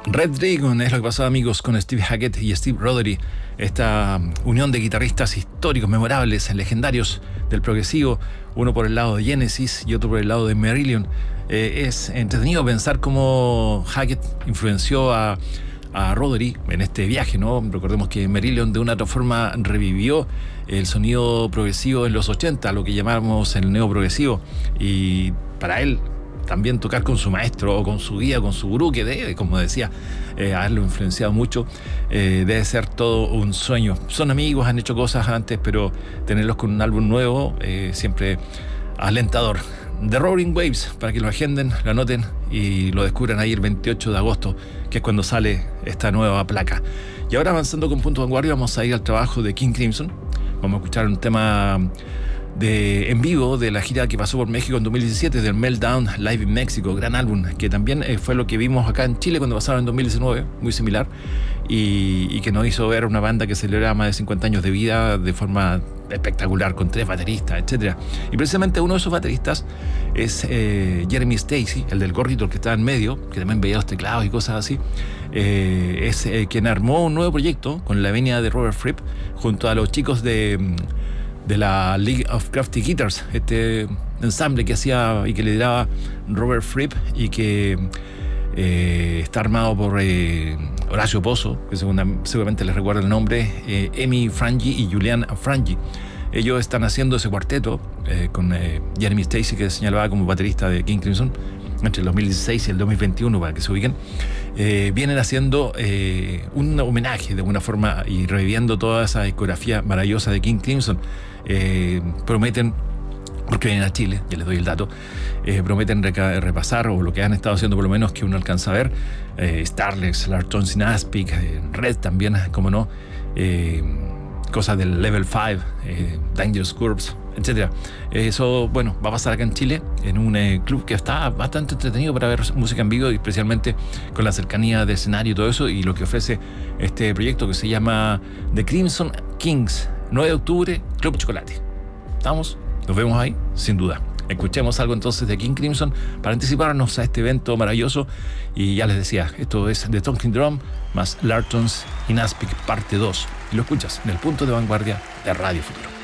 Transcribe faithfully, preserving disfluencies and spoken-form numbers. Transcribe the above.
Red Dragon es lo que pasó, amigos, con Steve Hackett y Steve Rothery, esta unión de guitarristas históricos, memorables, legendarios del progresivo, uno por el lado de Genesis y otro por el lado de Marillion. Eh, es entretenido pensar cómo Hackett influenció a, a Rothery en este viaje, ¿no? Recordemos que Marillion de una u otra forma revivió el sonido progresivo en los ochenta, lo que llamamos el neoprogresivo, y para él también tocar con su maestro o con su guía, con su gurú, que debe, como decía, eh, haberlo influenciado mucho, eh, debe ser todo un sueño. Son amigos, han hecho cosas antes, pero tenerlos con un álbum nuevo, eh, siempre alentador. The Roaring Waves, para que lo agenden, lo anoten y lo descubran ahí el veintiocho de agosto, que es cuando sale esta nueva placa. Y ahora, avanzando con Punto Vanguardia, vamos a ir al trabajo de King Crimson. Vamos a escuchar un tema de en vivo de la gira que pasó por México en dos mil diecisiete, del Meltdown Live in Mexico, gran álbum, que también eh, fue lo que vimos acá en Chile cuando pasaron en dos mil diecinueve, muy similar, y, y que nos hizo ver una banda que celebraba más de cincuenta años de vida de forma espectacular, con tres bateristas, etcétera. Y precisamente uno de esos bateristas es eh, Jeremy Stacey, el del gorrito, el que estaba en medio, que también veía los teclados y cosas así. Eh, es eh, quien armó un nuevo proyecto con la venia de Robert Fripp junto a los chicos de de la League of Crafty Guitars, este ensamble que hacía y que lideraba Robert Fripp y que eh, está armado por eh, Horacio Pozo, que segunda, seguramente les recuerda el nombre, eh, Emi Frangi y Julian Frangi. Ellos están haciendo ese cuarteto eh, con eh, Jeremy Stacey, que señalaba como baterista de King Crimson, entre el dos mil dieciséis y el dos mil veintiuno, para que se ubiquen. Eh, vienen haciendo eh, un homenaje de alguna forma y reviviendo toda esa discografía maravillosa de King Crimson. Eh, prometen, porque vienen a Chile, ya les doy el dato, eh, prometen reca- repasar, o lo que han estado haciendo por lo menos que uno alcanza a ver, eh, Starlex, Lartons in Aspic, eh, Red también, como no, eh, cosas del Level cinco, eh, Dangerous Curves, etcétera. Eso, bueno, va a pasar acá en Chile, en un eh, club que está bastante entretenido para ver música en vivo, y especialmente con la cercanía de escenario y todo eso, y lo que ofrece este proyecto que se llama The Crimson Kings. nueve de octubre, Club Chocolate. ¿Estamos? Nos vemos ahí, sin duda. Escuchemos algo entonces de King Crimson para anticiparnos a este evento maravilloso. Y ya les decía, esto es The Talking Drum más Lartons in Aspic parte dos. Y lo escuchas en el Punto de Vanguardia de Radio Futuro.